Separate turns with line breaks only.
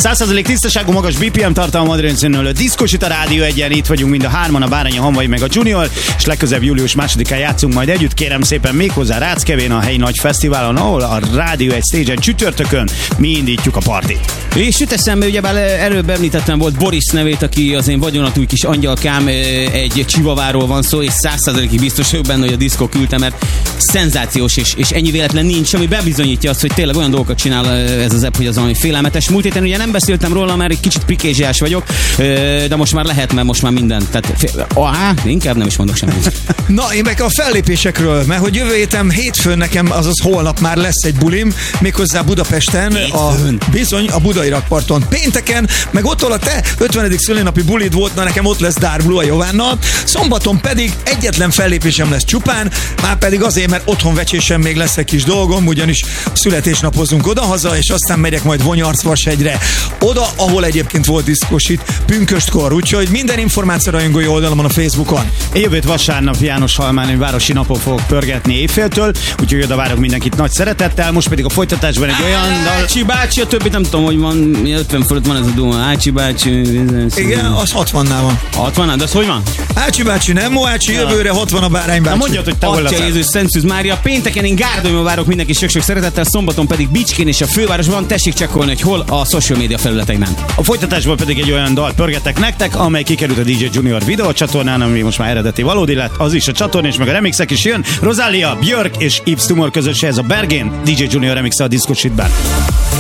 100% tisztaságú, magas BPM tartalma, adrenalinszínűlő diszkosít a Rádió Egyen, itt vagyunk mind a hárman, a Bárány, a Hanvai meg a Junior, és legközelebb július 2-án játszunk majd együtt, kérem szépen, méghozzá Ráckevén, a helyi nagy fesztiválon, ahol a Rádió Egy stage-en csütörtökön mi indítjuk a partit.
És jut eszembe, ugyebár előbb említettem volt Boris nevét, aki az én vagyonatúj kis angyalkám, egy csivaváról van szó, és 100%-ig biztos vagyok benne, hogy a diszkó küldte, mert szenzációs, és ennyi véletlen nincs, ami bebizonyítja azt, hogy tényleg olyan dolgokat csinál ez az app, hogy az valami félelmetes. Múlt héten ugye nem beszéltem róla, mert egy kicsit pikézsiás vagyok, de most már lehet, mert most már minden. Tehát, inkább nem is mondok semmit.
Na, én meg a fellépésekről, mert hogy jövő héten hétfőn nekem, azaz holnap már lesz egy bulim, méghozzá Budapesten, bizony a Budai Rakparton. Pénteken, meg ott, ahol a te 50. szülinapi bulid volt, na nekem ott lesz Dark Blue a Jovánnal. Szombaton pedig egyetlen fellépésem lesz csupán, már pedig azért, mert otthon vecsésen még lesz egy kis dolgom, ugyanis születésnapozunk odahaza, és aztán megyek majd Vonyarcvashegyre, oda, ahol egyébként volt diszkosít pünköstkor, úgyhogy minden információ rajongói oldalamon a Facebookon.
Jövő vasárnap János Halmán egy városi napon fogok pörgetni éjféltől, úgyhogy oda várok mindenkit nagy szeretettel, most pedig a folytatásban egy olyan dal...
Ácsi bácsi, a többit nem tudom, hogy van, 50 fölött van ez a duma, Ácsi bácsi...
Igen, az 60-nál van.
60-nál, de az hogy van?
Ácsi bácsi, nem Moácsi, jövőre 60 a Bárány bácsi.
Na mondjad, hogy te hol
Atya
leszel.
Jézus, Szent Szűz Mária, pénteken én Gárdonyban várok mindenki sok-sok szeretettel, szombaton pedig Bicskén és a fővárosban, tessék csekkolni, hogy hol a social media felületeinkben.
A folytatásból pedig egy olyan dal pörgetek nektek, amely kikerült a DJ Junior videó csatornán, ami most már eredeti valódi lett, az is a csatorna, és meg a remixek is jön. Rosalia, Björk és Yves Tumor közös, ez a Bergén, DJ Junior remix a Disco Shitben.